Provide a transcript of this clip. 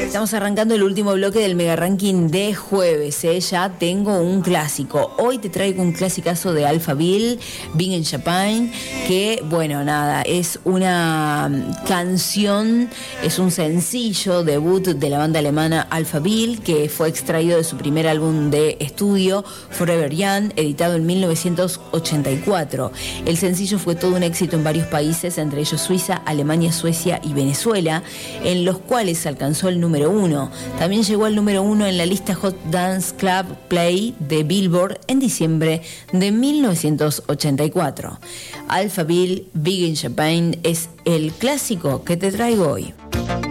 Estamos arrancando el último bloque del mega ranking de jueves, ¿eh? Ya tengo un clásico. Hoy te traigo un clasicazo de Alphaville, Big in Japan, que, bueno, nada, es una canción, es un sencillo debut de la banda alemana Alphaville, que fue extraído de su primer álbum de estudio, Forever Young, editado en 1984. El sencillo fue todo un éxito en varios países, entre ellos Suiza, Alemania, Suecia y Venezuela, en los cuales alcanzó el número 1. También llegó al número 1 en la lista Hot Dance Club Play de Billboard en diciembre de 1984. Alphaville, Big in Japan es el clásico que te traigo hoy.